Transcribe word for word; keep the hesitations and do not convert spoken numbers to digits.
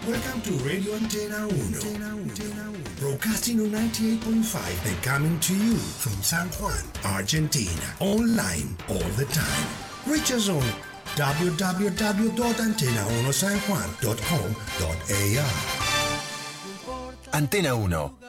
Welcome to Radio Antena uno. Broadcasting on ninety-eight point five and coming to you from San Juan, Argentina. Online all the time. Reach us on w w w dot antena uno san juan dot com dot a r. Antena uno.